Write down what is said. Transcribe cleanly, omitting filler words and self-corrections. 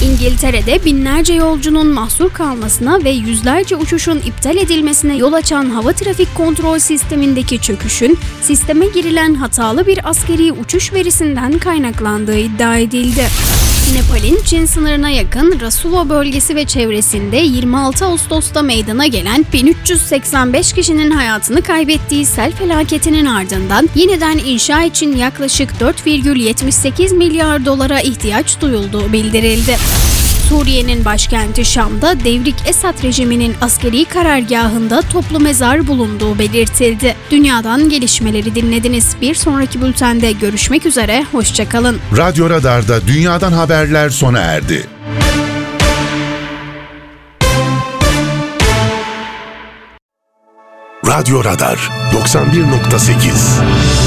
İngiltere'de binlerce yolcunun mahsur kalmasına ve yüzlerce uçuşun iptal edilmesine yol açan hava trafik kontrol sistemindeki çöküşün, sisteme girilen hatalı bir askeri uçuş verisinden kaynaklandığı iddia edildi. Nepal'in Çin sınırına yakın Rasuwa bölgesi ve çevresinde 26 Ağustos'ta meydana gelen 1385 kişinin hayatını kaybettiği sel felaketinin ardından yeniden inşa için yaklaşık 4,78 milyar dolara ihtiyaç duyulduğu bildirildi. Suriye'nin başkenti Şam'da devrik Esad rejiminin askeri karargahında toplu mezar bulunduğu belirtildi. Dünyadan gelişmeleri dinlediniz. Bir sonraki bültende görüşmek üzere, hoşça kalın. Radyo Radar'da dünyadan haberler sona erdi. Radyo Radar 91.8